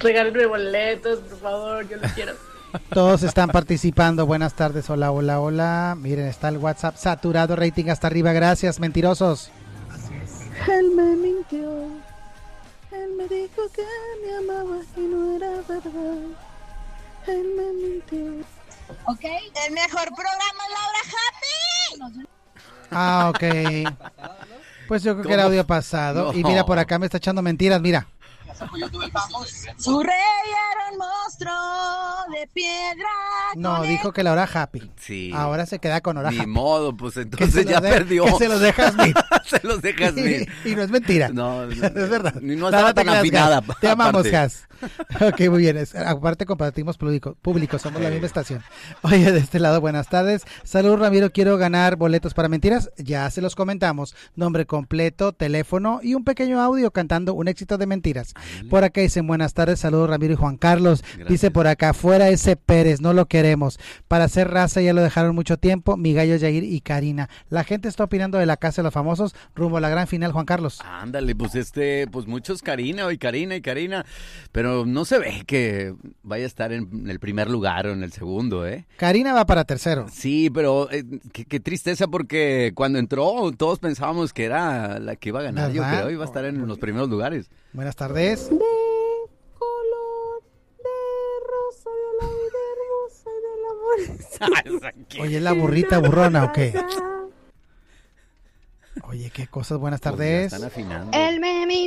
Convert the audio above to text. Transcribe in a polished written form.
Regálenme boletos, por favor, yo los quiero. Todos están participando. Buenas tardes, hola, hola, hola. Miren, está el WhatsApp saturado, rating hasta arriba. Gracias, mentirosos. Él me mintió. Él me dijo que me amaba y no era verdad. Él me mintió. Ok, el mejor programa es la hora happy. Ah, ok. Pues yo creo que el audio pasado. No. Y mira, por acá me está echando mentiras, mira. Su rey era un monstruo de piedra. No, con dijo que la hora happy. Sí. Ahora se queda con hora Ni happy. modo, pues Que entonces se ya los perdió. Que se los dejas mil. Se los dejas mil. Y no es mentira. No, es verdad. Ni no Nada estaba te tan creas, afinada. Gas. Te amamos, aparte. Gas. Ok, muy bien. Aparte compartimos público. Somos la misma estación. Oye, de este lado, buenas tardes. Salud, Ramiro. Quiero ganar boletos para mentiras. Ya se los comentamos. Nombre completo, teléfono y un pequeño audio cantando un éxito de mentiras. Por acá dicen buenas tardes. Saludos, Ramiro y Juan Carlos. Gracias. Dice por acá, fuera ese Pérez, no lo queremos. Para hacer raza ya lo dejaron mucho tiempo. Mi gallo Yair y Karina. La gente está opinando de la casa de los famosos rumbo a la gran final, Juan Carlos. Ándale, pues pues muchos Karina y Karina, pero no se ve que vaya a estar en el primer lugar o en el segundo, ¿eh? Karina va para tercero. Sí, pero qué tristeza porque cuando entró todos pensábamos que era la que iba a ganar, yo ¿Verdad? creo, iba a estar en los primeros lugares. Buenas tardes. De color de rosa, de la vida hermosa y del amor. Oye, ¿es la burrita burrona o qué? Oye, qué cosas. Buenas Pues ya tardes. están afinando. Él me